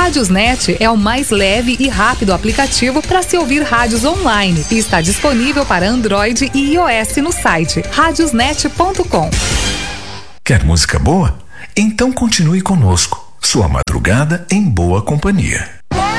Radiosnet é o mais leve e rápido aplicativo para se ouvir rádios online e está disponível para Android e iOS no site radiosnet.com. Quer música boa? Então continue conosco. Sua madrugada em boa companhia.